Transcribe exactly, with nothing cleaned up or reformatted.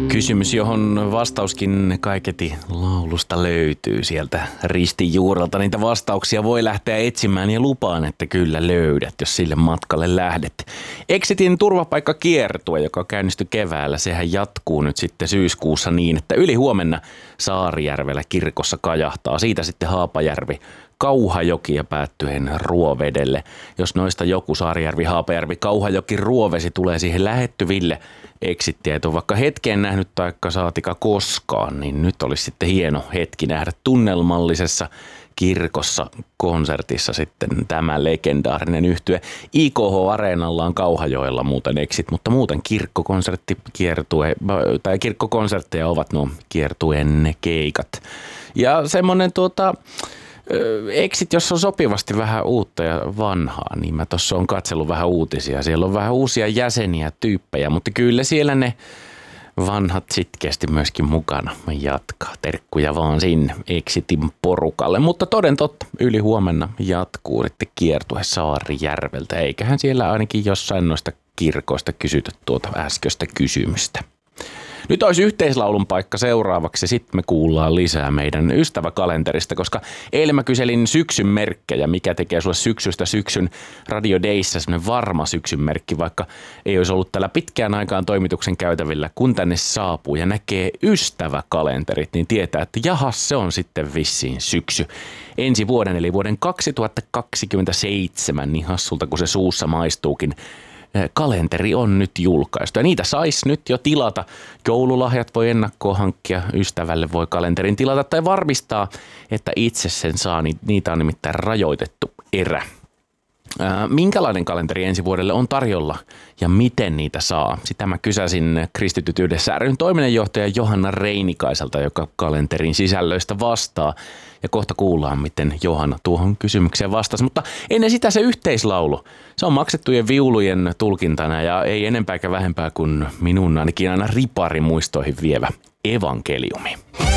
Kysymys, johon vastauskin kaiketi laulusta löytyy sieltä ristin juurelta. Niitä vastauksia voi lähteä etsimään ja lupaan, että kyllä löydät, jos sille matkalle lähdet. Exitin turvapaikkakiertue, joka käynnistyi keväällä, sehän jatkuu nyt sitten syyskuussa niin, että yli huomenna Saarijärvellä kirkossa kajahtaa. Siitä sitten Haapajärvi, Kauhajoki ja päättyen Ruovedelle. Jos noista joku Saarijärvi, Haapajärvi, Kauhajoki, Ruovesi tulee siihen lähettyville exittiä, et on vaikka hetkeen nähnyt taikka saatika koskaan, niin nyt olisi sitten hieno hetki nähdä tunnelmallisessa kirkossa konsertissa sitten tämä legendaarinen yhtye. I K H-areenalla on Kauhajoella muuten exit, mutta muuten kirkkokonsertti kiertue, tai kirkkokonsertteja ovat nuo kiertueen keikat. Ja semmoinen tuota... Exit, jos on sopivasti vähän uutta ja vanhaa, niin mä tuossa on katsellut vähän uutisia. Siellä on vähän uusia jäseniä, tyyppejä, mutta kyllä siellä ne vanhat sitkeästi myöskin mukana jatkaa. Terkkuja vaan sinne Exitin porukalle. Mutta toden totta, yli huomenna jatkuu sitten kiertue Saarijärveltä. Eiköhän siellä ainakin jossain noista kirkoista kysytä tuota äskeistä kysymystä. Nyt olisi yhteislaulun paikka seuraavaksi, sitten me kuullaan lisää meidän ystäväkalenterista, koska eilen mä kyselin syksyn merkkejä, mikä tekee sulle syksystä syksyn Radio Dayssä semmoinen varma syksyn merkki, vaikka ei olisi ollut tällä pitkään aikaan toimituksen käytävillä, kun tänne saapuu ja näkee ystäväkalenterit, niin tietää, että jahas, se on sitten vissiin syksy. Ensi vuoden eli vuoden kaksituhattakaksikymmentäseitsemän, niin hassulta kun se suussa maistuukin, kalenteri on nyt julkaistu ja niitä saisi nyt jo tilata. Joululahjat voi ennakkoon hankkia, ystävälle voi kalenterin tilata tai varmistaa, että itse sen saa. Niitä on nimittäin rajoitettu erä. Minkälainen kalenteri ensi vuodelle on tarjolla ja miten niitä saa? Sitä mä kysäsin Kristityt yhdessä ry:n toiminnanjohtaja Johanna Reinikaiselta, joka kalenterin sisällöistä vastaa. Ja kohta kuullaan, miten Johanna tuohon kysymykseen vastasi. Mutta ennen sitä se yhteislaulu. Se on maksettujen viulujen tulkintana ja ei enempää eikä vähempää kuin minun ainakin aina riparimuistoihin vievä evankeliumi.